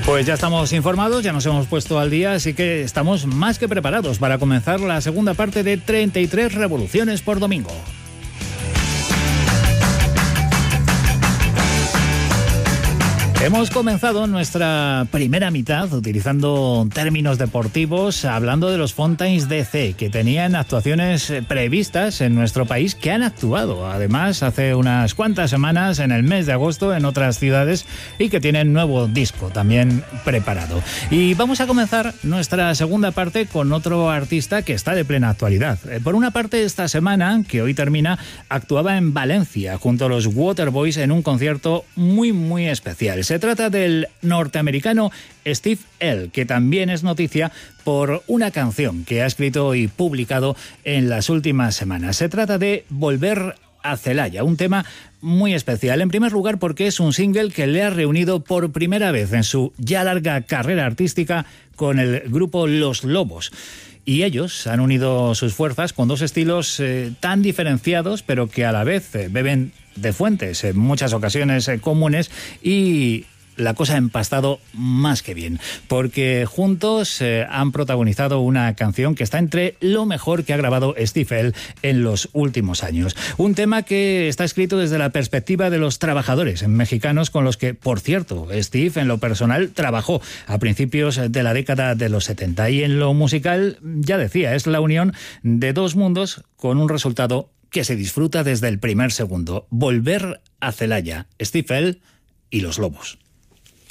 Pues ya estamos informados, ya nos hemos puesto al día, así que estamos más que preparados para comenzar la segunda parte de 33 revoluciones por domingo. Hemos comenzado nuestra primera mitad utilizando términos deportivos, hablando de los Fountains DC, que tenían actuaciones previstas en nuestro país, que han actuado además hace unas cuantas semanas en el mes de agosto en otras ciudades y que tienen nuevo disco también preparado. Y vamos a comenzar nuestra segunda parte con otro artista que está de plena actualidad. Por una parte, esta semana, que hoy termina, actuaba en Valencia junto a los Waterboys en un concierto muy especial. Se trata del norteamericano Steve Earle, que también es noticia por una canción que ha escrito y publicado en las últimas semanas. Se trata de Volver a Celaya, un tema muy especial. En primer lugar, porque es un single que le ha reunido por primera vez en su ya larga carrera artística con el grupo Los Lobos. Y ellos han unido sus fuerzas con dos estilos tan diferenciados, pero que a la vez beben de fuentes en muchas ocasiones comunes, y la cosa ha empastado más que bien, porque juntos han protagonizado una canción que está entre lo mejor que ha grabado Steve Earle en los últimos años. Un tema que está escrito desde la perspectiva de los trabajadores mexicanos, con los que, por cierto, Steve en lo personal trabajó a principios de la década de los 70. Y en lo musical, ya decía, es la unión de dos mundos con un resultado que se disfruta desde el primer segundo. Volver a Celaya, Steve Earle y Los Lobos.